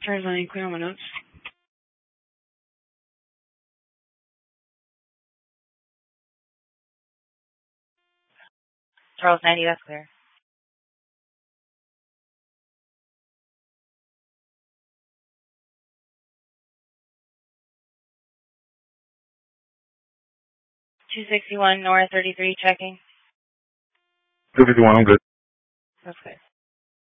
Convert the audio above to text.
Charles 90, clear on my notes. Charles 90, that's clear. $261 North 33 checking. 251, I'm good. That's good.